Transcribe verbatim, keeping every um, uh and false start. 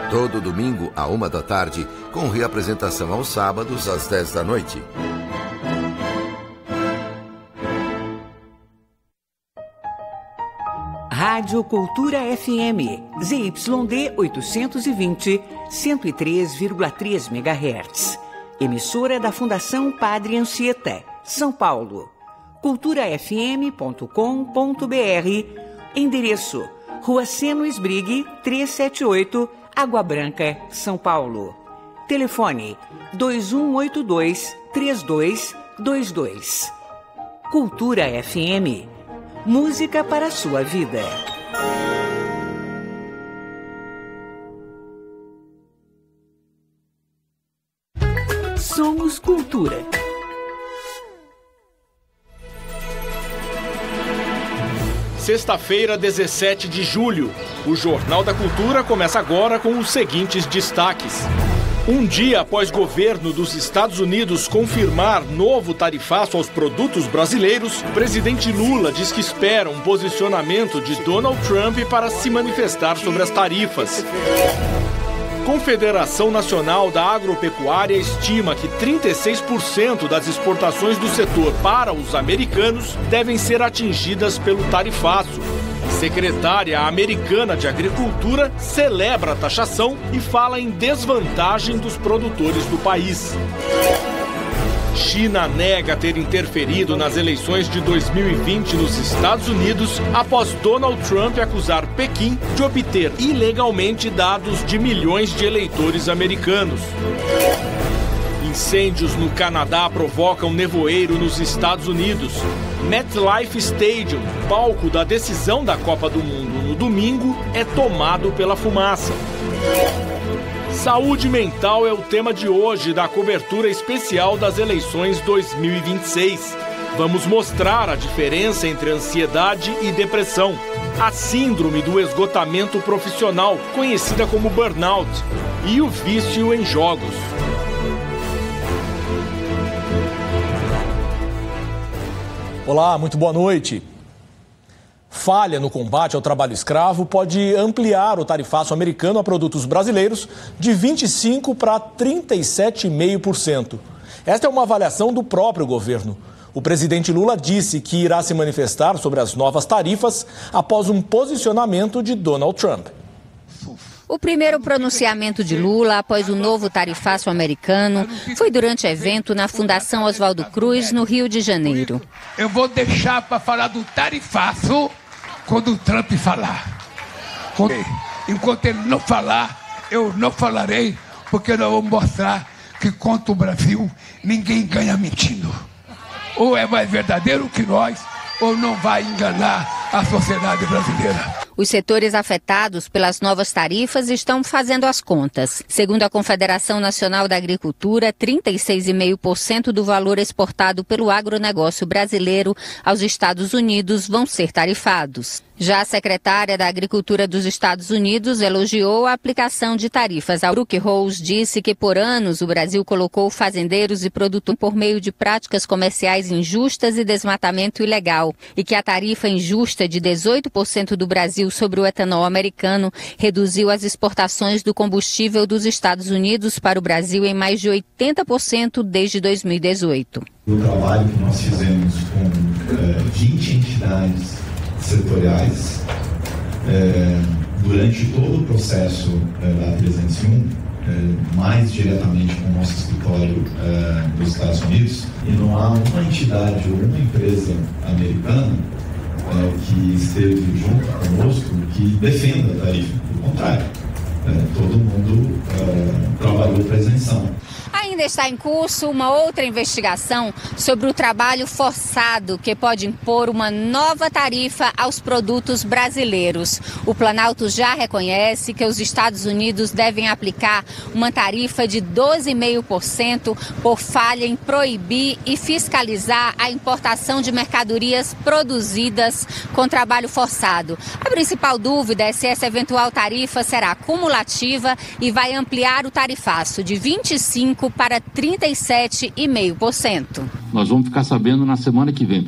Todo domingo, à uma da tarde, com reapresentação aos sábados, às dez da noite. Rádio Cultura F M, Z Y D oitocentos e vinte, cento e três vírgula três megahertz. Emissora da Fundação Padre Anchieta, São Paulo. cultura f m ponto com ponto b r. Endereço: Rua Seno Esbrigue, trezentos e setenta e oito, Água Branca, São Paulo. Telefone: dois um oito dois, três dois dois dois. Cultura F M. Música para a sua vida. Somos Cultura. Sexta-feira, dezessete de julho. O Jornal da Cultura começa agora com os seguintes destaques. Um dia após governo dos Estados Unidos confirmar novo tarifaço aos produtos brasileiros, o presidente Lula diz que espera um posicionamento de Donald Trump para se manifestar sobre as tarifas. Confederação Nacional da Agropecuária estima que trinta e seis por cento das exportações do setor para os americanos devem ser atingidas pelo tarifaço. Secretária americana de Agricultura celebra a taxação e fala em desvantagem dos produtores do país. China nega ter interferido nas eleições de dois mil e vinte nos Estados Unidos após Donald Trump acusar Pequim de obter ilegalmente dados de milhões de eleitores americanos. Incêndios no Canadá provocam nevoeiro nos Estados Unidos. MetLife Stadium, palco da decisão da Copa do Mundo no domingo, é tomado pela fumaça. Saúde mental é o tema de hoje da cobertura especial das eleições dois mil e vinte e seis. Vamos mostrar a diferença entre ansiedade e depressão, a síndrome do esgotamento profissional, conhecida como burnout, e o vício em jogos. Olá, muito boa noite. Falha no combate ao trabalho escravo pode ampliar o tarifaço americano a produtos brasileiros de vinte e cinco por cento para trinta e sete vírgula cinco por cento. Esta é uma avaliação do próprio governo. O presidente Lula disse que irá se manifestar sobre as novas tarifas após um posicionamento de Donald Trump. O primeiro pronunciamento de Lula após o novo tarifaço americano foi durante evento na Fundação Oswaldo Cruz, no Rio de Janeiro. Eu vou deixar para falar do tarifaço quando o Trump falar. Enquanto ele não falar, eu não falarei, porque nós vamos mostrar que contra o Brasil ninguém ganha mentindo. Ou é mais verdadeiro que nós, ou não vai enganar a sociedade brasileira. Os setores afetados pelas novas tarifas estão fazendo as contas. Segundo a Confederação Nacional da Agricultura, trinta e seis vírgula cinco por cento do valor exportado pelo agronegócio brasileiro aos Estados Unidos vão ser tarifados. Já a secretária da Agricultura dos Estados Unidos elogiou a aplicação de tarifas. A Brooke Rose disse que por anos o Brasil colocou fazendeiros e produtores por meio de práticas comerciais injustas e desmatamento ilegal, e que a tarifa injusta de dezoito por cento do Brasil sobre o etanol americano reduziu as exportações do combustível dos Estados Unidos para o Brasil em mais de oitenta por cento desde dois mil e dezoito. O trabalho que nós fizemos com é, vinte entidades setoriais é, durante todo o processo é, da trezentos e um, é, mais diretamente com o nosso escritório é, dos Estados Unidos, e não há uma entidade ou uma empresa americana é, que esteve junto conosco que defenda a tarifa. Pelo contrário, é, todo mundo é, trabalhou para a isenção. Ainda está em curso uma outra investigação sobre o trabalho forçado que pode impor uma nova tarifa aos produtos brasileiros. O Planalto já reconhece que os Estados Unidos devem aplicar uma tarifa de doze vírgula cinco por cento por falha em proibir e fiscalizar a importação de mercadorias produzidas com trabalho forçado. A principal dúvida é se essa eventual tarifa será cumulativa e vai ampliar o tarifaço de vinte e cinco por cento para trinta e sete vírgula cinco por cento. Nós vamos ficar sabendo na semana que vem.